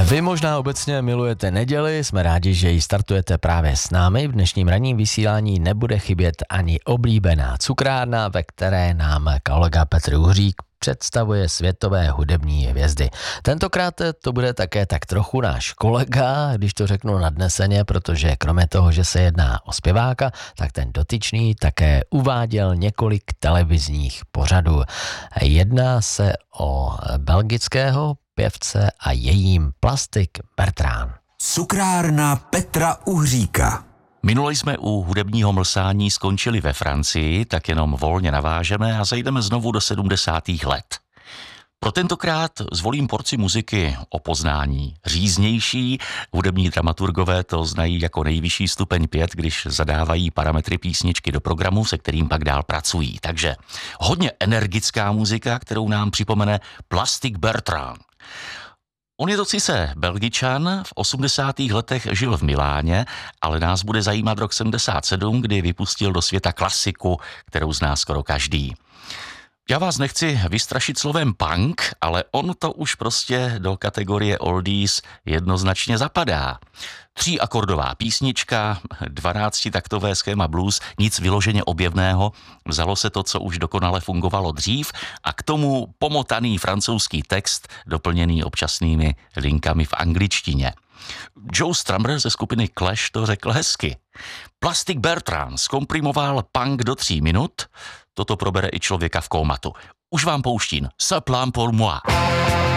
Vy možná obecně milujete neděli, jsme rádi, že ji startujete právě s námi. V dnešním ranním vysílání nebude chybět ani oblíbená cukrárna, ve které nám kolega Petr Uhřík představuje světové hudební hvězdy. Tentokrát to bude také tak trochu náš kolega, když to řeknu nadneseně, protože kromě toho, že se jedná o zpěváka, tak ten dotyčný také uváděl několik televizních pořadů. Jedná se o belgického pěvce a je jím Plastic Bertrand. Cukrárna Petra Uhříka. Minule jsme u hudebního mlsání skončili ve Francii, tak jenom volně navážeme a zajdeme znovu do 70. let. Pro tentokrát zvolím porci muziky o poznání. Říznější, hudební dramaturgové to znají jako nejvyšší stupeň 5, když zadávají parametry písničky do programu, se kterým pak dál pracují. Takže hodně energická muzika, kterou nám připomene Plastic Bertrand. On je to sice Belgičan, v 80. letech žil v Miláně, ale nás bude zajímat rok 77, kdy vypustil do světa klasiku, kterou zná skoro každý. Já vás nechci vystrašit slovem punk, ale on to už prostě do kategorie oldies jednoznačně zapadá. 3akordová písnička, 12taktové schéma blues, nic vyloženě objevného, vzalo se to, co už dokonale fungovalo dřív a k tomu pomotaný francouzský text, doplněný občasnými linkami v angličtině. Joe Strummer ze skupiny Clash to řekl hezky. Plastic Bertrand zkomprimoval punk do 3 minut, toto probere i člověka v kómatu. Už vám pouštím Ce plan pour moi.